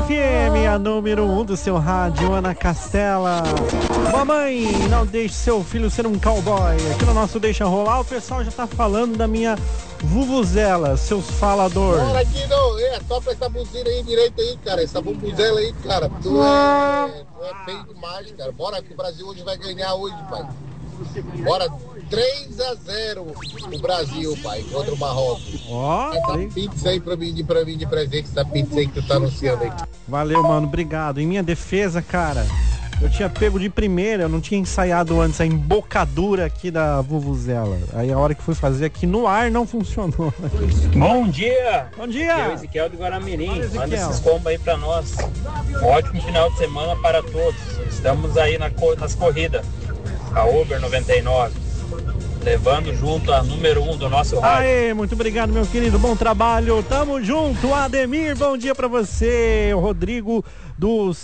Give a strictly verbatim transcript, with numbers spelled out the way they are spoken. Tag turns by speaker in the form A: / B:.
A: F M, a número um do seu rádio, Ana Castela. Mamãe, não deixe seu filho ser um cowboy. Aqui no nosso Deixa Rolar, o pessoal já tá falando da minha vuvuzela, seus falador.
B: Bora aqui, não, é, topa essa buzina aí direito aí, cara, essa vuvuzela aí, cara, tu é, tu é feio demais, cara. Bora que o Brasil hoje vai ganhar hoje, pai. Bora, três a zero o Brasil, pai, contra o Marrocos.
A: Ó,
B: essa pizza aí pra mim, de, pra mim de presente, essa pizza aí que tu tá anunciando aí.
A: Valeu, mano, obrigado. Em minha defesa, cara, eu tinha pego de primeira, eu não tinha ensaiado antes a embocadura aqui da vuvuzela. Aí a hora que fui fazer aqui no ar não funcionou.
C: Bom dia!
A: Bom dia!
C: Aqui é o Ezequiel do Guaramirim.
A: Olha, Ezequiel.
C: Manda esses combos aí pra nós. Um ótimo final de semana para todos. Estamos aí na, nas corridas. A Uber noventa e nove. Levando junto a número um do nosso rádio.
A: Aê, muito obrigado, meu querido. Bom trabalho. Tamo junto. Ademir, bom dia pra você. O Rodrigo do